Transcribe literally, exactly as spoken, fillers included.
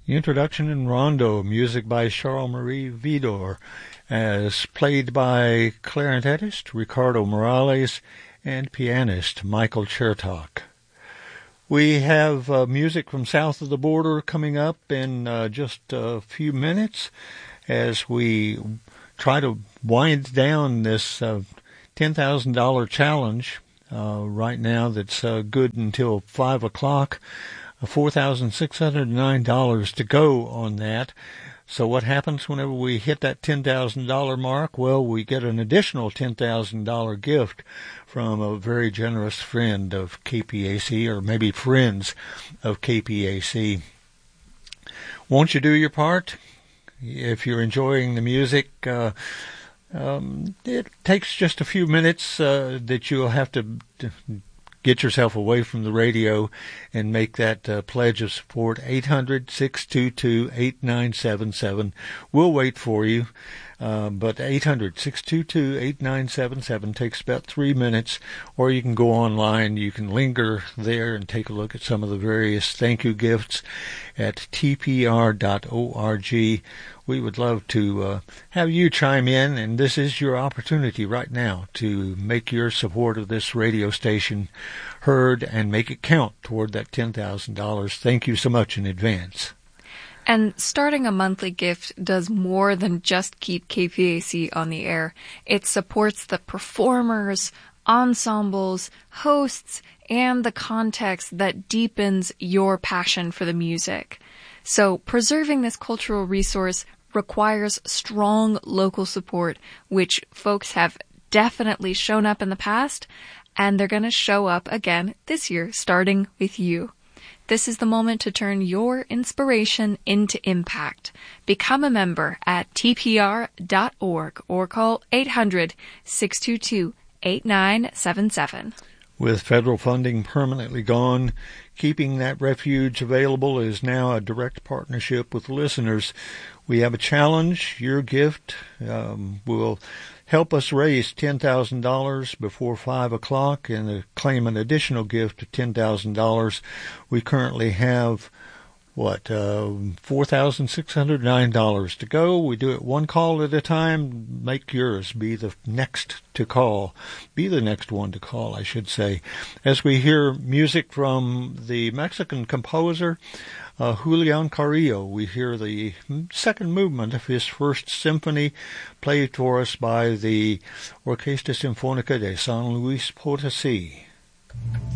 Introduction in Rondo, music by Charles-Marie Widor, as played by clarinetist Ricardo Morales and pianist Michael Chertok. We have uh, music from south of the border coming up in uh, just a few minutes as we try to wind down this uh, ten thousand dollars challenge uh, right now that's uh, good until five o'clock. four thousand six hundred nine dollars to go on that. So what happens whenever we hit that ten thousand dollars mark? Well, we get an additional ten thousand dollars gift from a very generous friend of K P A C, or maybe friends of K P A C. Won't you do your part? If you're enjoying the music, uh, um, it takes just a few minutes uh, that you'll have to... to get yourself away from the radio and make that uh, pledge of support. Eight hundred, six two two, eight nine seven seven. We'll wait for you. Uh, but eight hundred, six two two, eight nine seven seven takes about three minutes, or you can go online. You can linger there and take a look at some of the various thank you gifts at T P R dot org. We would love to uh, have you chime in, and this is your opportunity right now to make your support of this radio station heard and make it count toward that ten thousand dollars. Thank you so much in advance. And starting a monthly gift does more than just keep K P A C on the air. It supports the performers, ensembles, hosts, and the context that deepens your passion for the music. So preserving this cultural resource requires strong local support, which folks have definitely shown up in the past, and they're going to show up again this year, starting with you. This is the moment to turn your inspiration into impact. Become a member at T P R dot org or call eight hundred, six two two, eight nine seven seven. With federal funding permanently gone, keeping that refuge available is now a direct partnership with listeners. We have a challenge. Your gift um, will help us raise ten thousand dollars before five o'clock and uh, claim an additional gift of ten thousand dollars. We currently have, what, uh, four thousand six hundred nine dollars to go. We do it one call at a time. Make yours be the next to call. Be the next one to call, I should say. As we hear music from the Mexican composer, Uh, Julian Carrillo, we hear the second movement of his first symphony played for us by the Orquesta Sinfónica de San Luis Potosí.